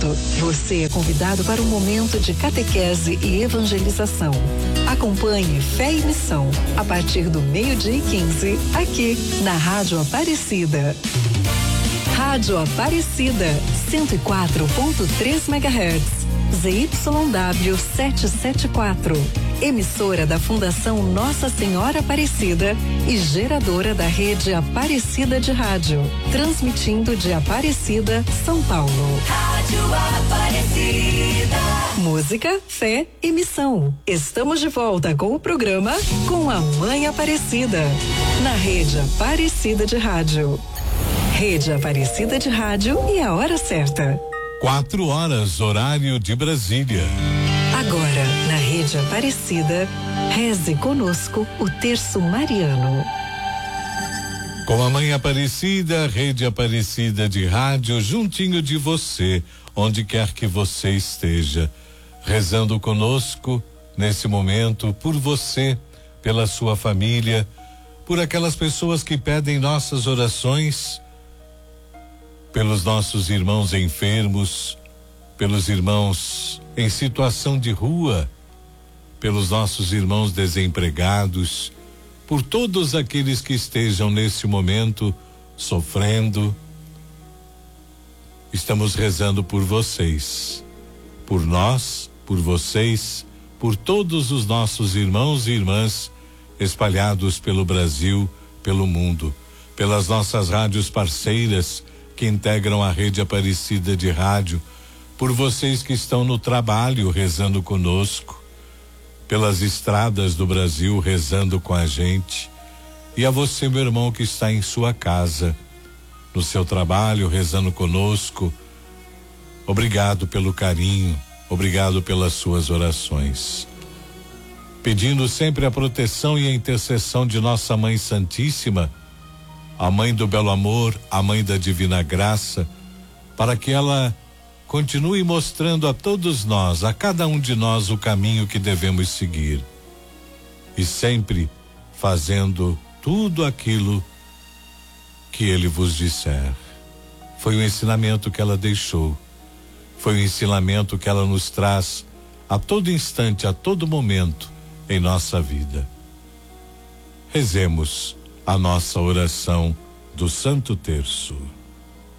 18, você é convidado para um momento de catequese e evangelização. Acompanhe Fé e Missão, a partir do 12:15, aqui na Rádio Aparecida. Rádio Aparecida, 104.3 MHz, ZYW 774. Emissora da Fundação Nossa Senhora Aparecida e geradora da rede Aparecida de Rádio, transmitindo de Aparecida, São Paulo. Rádio Aparecida. Música, fé e missão. Estamos de volta com o programa Com a Mãe Aparecida, na rede Aparecida de Rádio. Rede Aparecida de Rádio e a hora certa. 4 horas, horário de Brasília. Agora, na Rede Aparecida, reze conosco o terço mariano. Com a Mãe Aparecida, Rede Aparecida de Rádio, juntinho de você, onde quer que você esteja, rezando conosco nesse momento, por você, pela sua família, por aquelas pessoas que pedem nossas orações, pelos nossos irmãos enfermos, pelos irmãos em situação de rua, pelos nossos irmãos desempregados, por todos aqueles que estejam nesse momento sofrendo. Estamos rezando por vocês, por nós, por vocês, por todos os nossos irmãos e irmãs espalhados pelo Brasil, pelo mundo, pelas nossas rádios parceiras que integram a Rede Aparecida de Rádio, por vocês que estão no trabalho rezando conosco, pelas estradas do Brasil rezando com a gente, e a você, meu irmão, que está em sua casa, no seu trabalho rezando conosco. Obrigado pelo carinho, obrigado pelas suas orações. Pedindo sempre a proteção e a intercessão de nossa Mãe Santíssima, a Mãe do Belo Amor, a Mãe da Divina Graça, para que ela continue mostrando a todos nós, a cada um de nós, o caminho que devemos seguir. E sempre fazendo tudo aquilo que Ele vos disser. Foi o ensinamento que ela deixou. Foi o ensinamento que ela nos traz a todo instante, a todo momento em nossa vida. Rezemos a nossa oração do Santo Terço.